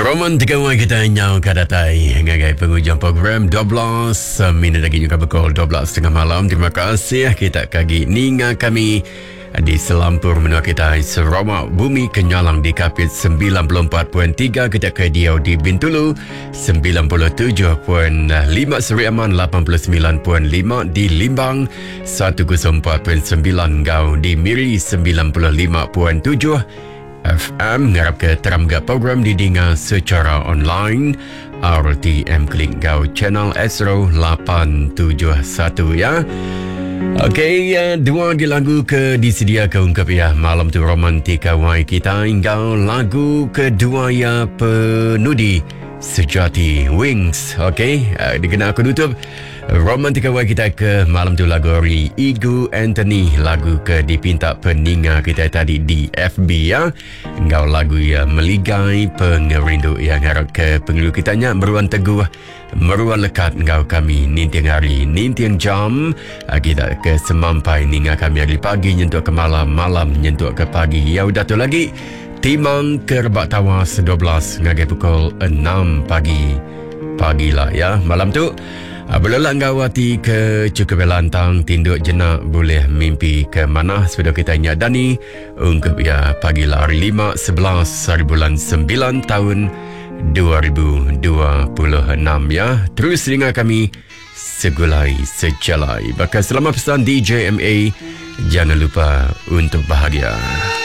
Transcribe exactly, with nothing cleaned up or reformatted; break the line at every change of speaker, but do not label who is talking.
Roman tegawai kita nyau kadatai ngagai penghujung program dua belas minit lagi juga pukul dua belas tiga puluh malam. Terima kasih kita kagi ninga kami di selampur menua kita Sarawak Bumi Kenyalang di Kapit sembilan puluh empat perpuluhan tiga, kita ke Diau di Bintulu sembilan puluh tujuh perpuluhan lima, Seri Aman lapan puluh sembilan perpuluhan lima, di Limbang seratus empat perpuluhan sembilan, Gau di Miri sembilan puluh lima perpuluhan tujuh F M. Ngarap ke teramga program didengar secara online R T M Klik Gau channel Astro lapan tujuh satu ya. Okey, ya, dua di lagu ke disedia ke ungkap ya malam tu romantika wai kita hingga lagu kedua ya penudi sejati Wings. Okey, uh, dikenal aku tutup romantika wai kita ke malam tu lagu dari Igu Anthony, lagu ke dipinta peninga kita tadi di F B ya. Engkau lagu ya meligai pengerindu yang harap ke pengelu kitanya meruan teguh meruan lekat engkau kami nintiang hari nintiang jam kita ke semampai ninga kami hari pagi nyentuh ke malam, malam nyentuh ke pagi ya. Udah tu lagi timang ke rebak tawas dua belas ngagai pukul enam pagi pagilah ya malam tu. Apabila engkau wati ke cukup lantang tinduk jenak boleh mimpi ke mana sudah kita nyadani ungkap ya pagi hari lima sebelas hari bulan sembilan tahun dua ribu dua puluh enam ya. Terus dengar kami segulai sejalai. Bakal selamat pesan D J M A, jangan lupa untuk bahagia.